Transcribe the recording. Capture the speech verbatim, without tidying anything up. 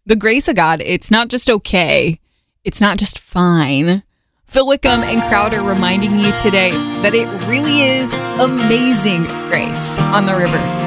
The grace of God, it's not just okay. It's not just fine. Phil Wickham and Crowder reminding you today that it really is amazing grace on the river.